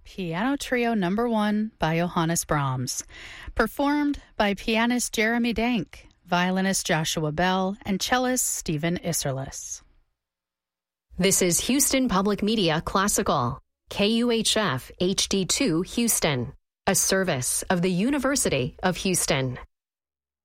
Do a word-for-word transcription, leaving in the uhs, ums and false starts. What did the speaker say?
Piano Trio Number One by Johannes Brahms, performed by pianist Jeremy Dank, violinist Joshua Bell, and cellist Stephen Isserlis. This is Houston Public Media Classical, K U H F H D two Houston, a service of the University of Houston.